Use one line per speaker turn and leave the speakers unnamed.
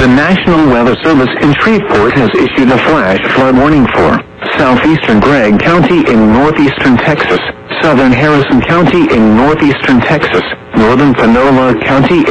The National Weather Service in Shreveport has issued a flash flood warning for southeastern Gregg County in northeastern Texas, southern Harrison County in northeastern Texas, northern Panola County